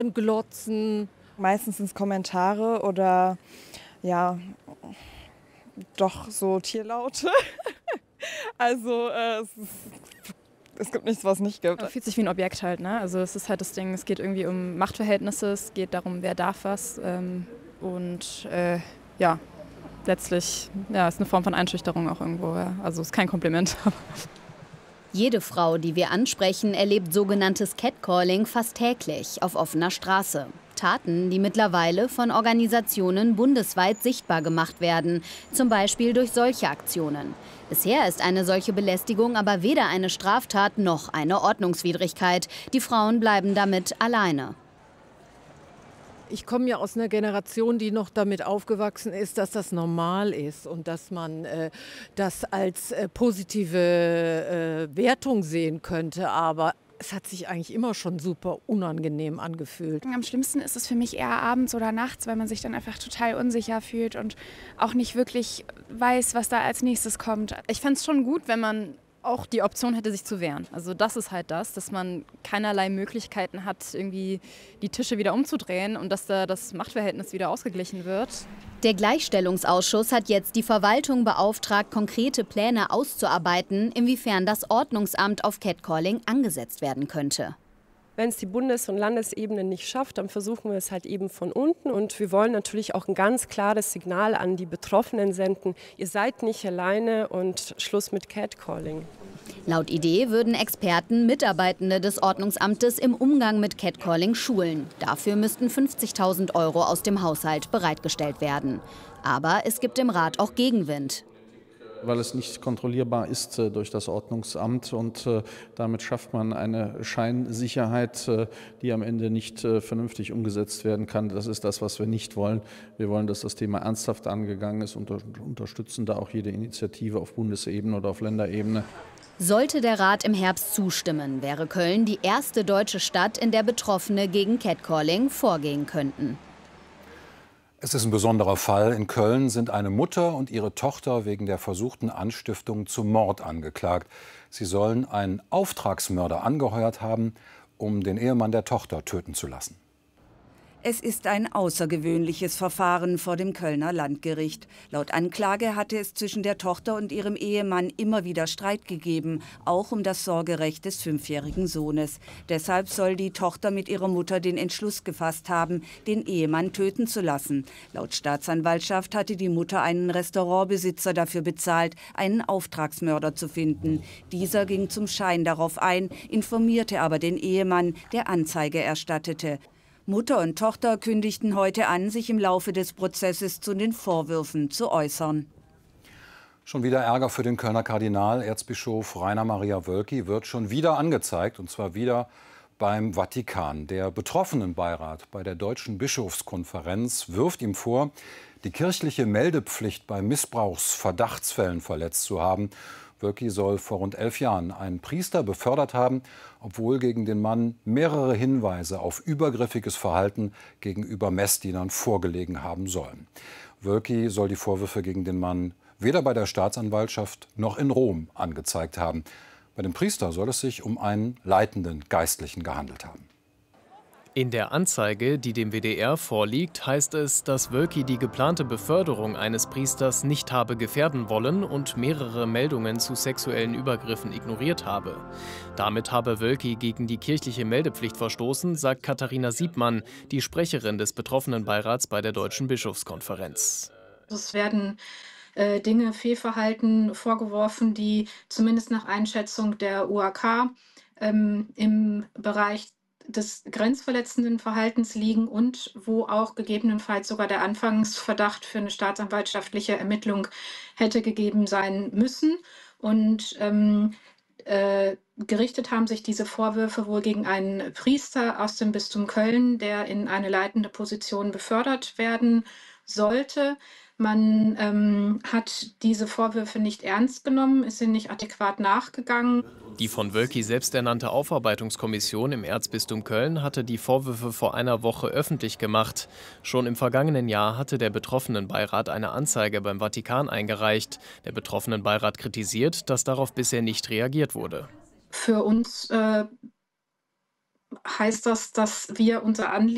Glotzen. Meistens sind es Kommentare oder ja, doch so Tierlaute. Also es gibt nichts, was es nicht gibt. Man fühlt sich wie ein Objekt halt, ne? Also es ist halt das Ding, es geht irgendwie um Machtverhältnisse, es geht darum, wer darf was. Ja, letztlich ja, ist eine Form von Einschüchterung auch irgendwo. Ja. Also ist kein Kompliment. Jede Frau, die wir ansprechen, erlebt sogenanntes Catcalling fast täglich auf offener Straße. Taten, die mittlerweile von Organisationen bundesweit sichtbar gemacht werden, zum Beispiel durch solche Aktionen. Bisher ist eine solche Belästigung aber weder eine Straftat noch eine Ordnungswidrigkeit. Die Frauen bleiben damit alleine. Ich komme ja aus einer Generation, die noch damit aufgewachsen ist, dass das normal ist und dass man das als positive Wertung sehen könnte. Aber es hat sich eigentlich immer schon super unangenehm angefühlt. Am schlimmsten ist es für mich eher abends oder nachts, weil man sich dann einfach total unsicher fühlt und auch nicht wirklich weiß, was da als nächstes kommt. Ich fände es schon gut, wenn man auch die Option hätte, sich zu wehren. Also das ist halt das, dass man keinerlei Möglichkeiten hat, irgendwie die Tische wieder umzudrehen und dass da das Machtverhältnis wieder ausgeglichen wird. Der Gleichstellungsausschuss hat jetzt die Verwaltung beauftragt, konkrete Pläne auszuarbeiten, inwiefern das Ordnungsamt auf Catcalling angesetzt werden könnte. Wenn es die Bundes- und Landesebene nicht schafft, dann versuchen wir es halt eben von unten. Und wir wollen natürlich auch ein ganz klares Signal an die Betroffenen senden. Ihr seid nicht alleine und Schluss mit Catcalling. Laut Idee würden Experten Mitarbeitende des Ordnungsamtes im Umgang mit Catcalling schulen. Dafür müssten 50.000 € aus dem Haushalt bereitgestellt werden. Aber es gibt im Rat auch Gegenwind. Weil es nicht kontrollierbar ist durch das Ordnungsamt und damit schafft man eine Scheinsicherheit, die am Ende nicht vernünftig umgesetzt werden kann. Das ist das, was wir nicht wollen. Wir wollen, dass das Thema ernsthaft angegangen ist und unterstützen da auch jede Initiative auf Bundesebene oder auf Länderebene. Sollte der Rat im Herbst zustimmen, wäre Köln die erste deutsche Stadt, in der Betroffene gegen Catcalling vorgehen könnten. Es ist ein besonderer Fall. In Köln sind eine Mutter und ihre Tochter wegen der versuchten Anstiftung zum Mord angeklagt. Sie sollen einen Auftragsmörder angeheuert haben, um den Ehemann der Tochter töten zu lassen. Es ist ein außergewöhnliches Verfahren vor dem Kölner Landgericht. Laut Anklage hatte es zwischen der Tochter und ihrem Ehemann immer wieder Streit gegeben, auch um das Sorgerecht des 5-jährigen Sohnes. Deshalb soll die Tochter mit ihrer Mutter den Entschluss gefasst haben, den Ehemann töten zu lassen. Laut Staatsanwaltschaft hatte die Mutter einen Restaurantbesitzer dafür bezahlt, einen Auftragsmörder zu finden. Dieser ging zum Schein darauf ein, informierte aber den Ehemann, der Anzeige erstattete. Mutter und Tochter kündigten heute an, sich im Laufe des Prozesses zu den Vorwürfen zu äußern. Schon wieder Ärger für den Kölner Kardinal. Erzbischof Rainer Maria Wölki wird schon wieder angezeigt, und zwar wieder beim Vatikan. Der Betroffenenbeirat bei der Deutschen Bischofskonferenz wirft ihm vor, die kirchliche Meldepflicht bei Missbrauchsverdachtsfällen verletzt zu haben. Wölki soll vor rund 11 Jahren einen Priester befördert haben, obwohl gegen den Mann mehrere Hinweise auf übergriffiges Verhalten gegenüber Messdienern vorgelegen haben sollen. Wölki soll die Vorwürfe gegen den Mann weder bei der Staatsanwaltschaft noch in Rom angezeigt haben. Bei dem Priester soll es sich um einen leitenden Geistlichen gehandelt haben. In der Anzeige, die dem WDR vorliegt, heißt es, dass Wölki die geplante Beförderung eines Priesters nicht habe gefährden wollen und mehrere Meldungen zu sexuellen Übergriffen ignoriert habe. Damit habe Wölki gegen die kirchliche Meldepflicht verstoßen, sagt Katharina Siebmann, die Sprecherin des Betroffenenbeirats bei der Deutschen Bischofskonferenz. Es werden Dinge, Fehlverhalten vorgeworfen, die zumindest nach Einschätzung der UAK im Bereich des grenzverletzenden Verhaltens liegen und wo auch gegebenenfalls sogar der Anfangsverdacht für eine staatsanwaltschaftliche Ermittlung hätte gegeben sein müssen. Und gerichtet haben sich diese Vorwürfe wohl gegen einen Priester aus dem Bistum Köln, der in eine leitende Position befördert werden sollte. Man hat diese Vorwürfe nicht ernst genommen, ist ihnen nicht adäquat nachgegangen. Die von Wölki selbst ernannte Aufarbeitungskommission im Erzbistum Köln hatte die Vorwürfe vor einer Woche öffentlich gemacht. Schon im vergangenen Jahr hatte der Betroffenenbeirat eine Anzeige beim Vatikan eingereicht. Der Betroffenenbeirat kritisiert, dass darauf bisher nicht reagiert wurde. Für uns heißt das, dass wir unser Anliegen